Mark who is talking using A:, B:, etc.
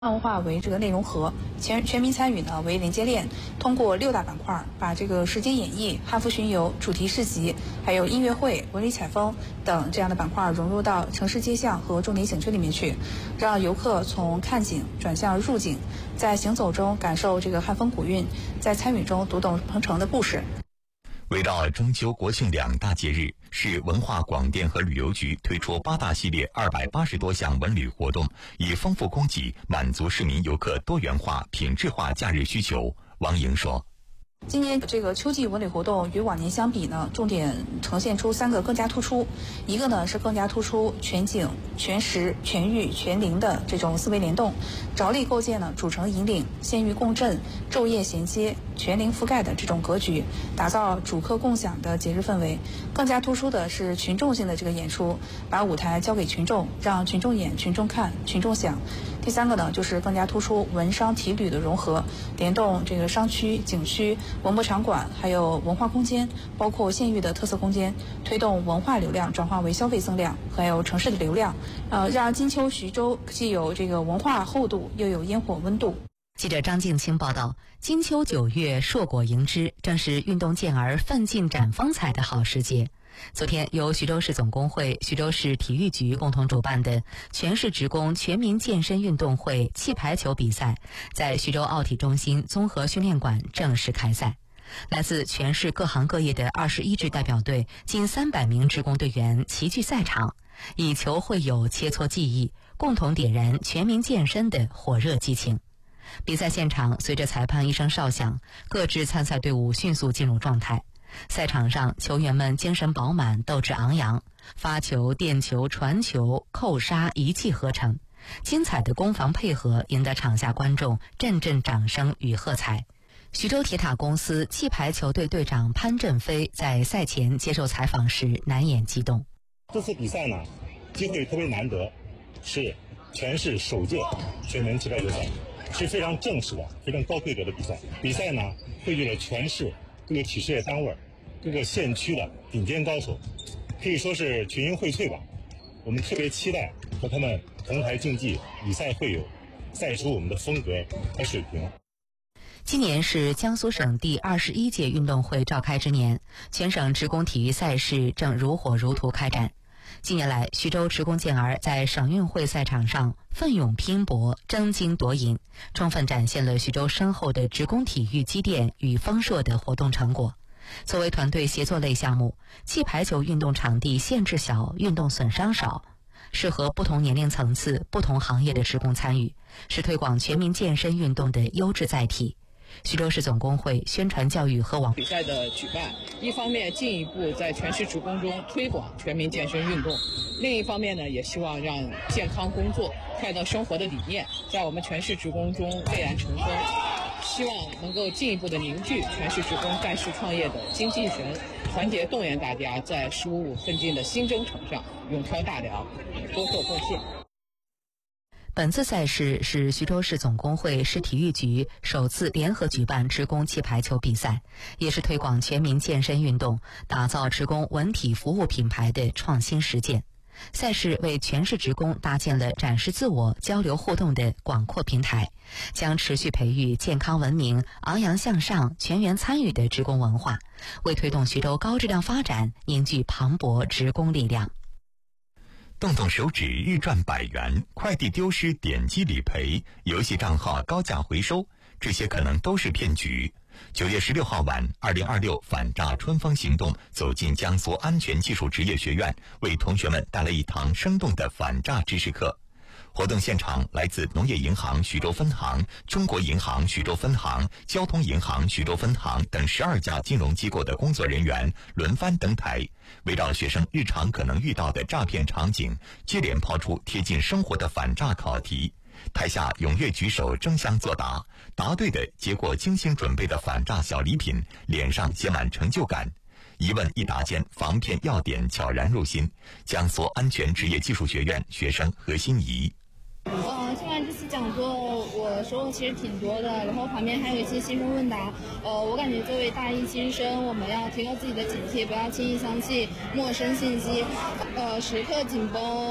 A: 汉文化为这个内容核，全民参与呢为连接链，通过6大板块，把这个时间演绎、汉服巡游、主题市集，还有音乐会、文旅采风等这样的板块融入到城市街巷和重点景区里面去，让游客从看景转向入景，在行走中感受这个汉风古韵，在参与中读懂鹏城的故事。
B: 围绕中秋、国庆2大节日，市文化广电和旅游局推出8大系列280多项文旅活动，以丰富供给，满足市民游客多元化、品质化假日需求。王莹说。
A: 今年这个秋季文旅活动与往年相比呢，重点呈现出3个更加突出。一个呢是更加突出全景、全时、全域、全龄的这种思维联动，着力构建呢主城引领、县域共振、昼夜衔接、全龄覆盖的这种格局，打造主客共享的节日氛围。更加突出的是群众性的这个演出，把舞台交给群众，让群众演、群众看、群众想。第3个呢就是更加突出文商体旅的融合，联动这个商区、景区、文博场馆，还有文化空间，包括县域的特色空间，推动文化流量转化为消费增量，还有城市的流量，让金秋徐州既有这个文化厚度，又有烟火温度。
C: 记者张静清报道，金秋9月硕果迎之，正是运动健儿奋进展风采的好时节。昨天，由徐州市总工会、徐州市体育局共同主办的全市职工全民健身运动会气排球比赛，在徐州奥体中心综合训练馆正式开赛。来自全市各行各业的21支代表队，近300名职工队员齐聚赛场，以球会友切磋技艺，共同点燃全民健身的火热激情。比赛现场随着裁判一声哨响，各支参赛队伍迅速进入状态。赛场上，球员们精神饱满，斗志昂扬，发球、垫球、传球、扣杀一气呵成，精彩的攻防配合赢得场下观众阵阵掌声与喝彩。徐州铁塔公司气排球队队长潘振飞在赛前接受采访时难掩激动。
D: 这次比赛呢，机会特别难得，是全市首届全民气排球赛，是非常正式的、非常高规格的比赛。比赛呢，汇聚了全市各个体事业单位、各个县区的顶尖高手，可以说是群英荟萃吧。我们特别期待和他们同台竞技，以赛会友，赛出我们的风格和水平。
C: 今年是江苏省第21届运动会召开之年，全省职工体育赛事正如火如荼开展。近年来，徐州职工健儿在省运会赛场上奋勇拼搏、争金夺银，充分展现了徐州深厚的职工体育积淀与丰硕的活动成果。作为团队协作类项目，气排球运动场地限制小，运动损伤少，适合不同年龄层次、不同行业的职工参与，是推广全民健身运动的优质载体。徐州市总工会宣传教育和网
E: 比赛的举办，一方面进一步在全市职工中推广全民健身运动，另一方面呢，也希望让健康工作、快乐生活的理念在我们全市职工中蔚然成风，希望能够进一步的凝聚全市职工干事创业的精气神，团结动员大家在15-5奋进的新征程上勇挑大梁，多做贡献。
C: 本次赛事是徐州市总工会、市体育局首次联合举办职工气排球比赛，也是推广全民健身运动、打造职工文体服务品牌的创新实践。赛事为全市职工搭建了展示自我、交流互动的广阔平台，将持续培育健康文明、昂扬向上、全员参与的职工文化，为推动徐州高质量发展凝聚磅礴职工力量。
B: 动动手指日赚100元，快递丢失点击理赔，游戏账号高价回收，这些可能都是骗局。9月16号晚，2026反诈春风行动走进江苏安全技术职业学院，为同学们带来一堂生动的反诈知识课。活动现场，来自农业银行徐州分行、中国银行徐州分行、交通银行徐州分行等12家金融机构的工作人员轮番登台，围绕学生日常可能遇到的诈骗场景，接连抛出贴近生活的反诈考题。台下踊跃举手争相作答，答对的接过精心准备的反诈小礼品，脸上写满成就感。一问一答间，防骗要点悄然入心。江苏安全职业技术学院学生何心怡。
F: 听完这次讲座，我收获其实挺多的，然后旁边还有一些新生问答。我感觉作为大一新生，我们要提高自己的警惕，不要轻易相信陌生信息，时刻紧绷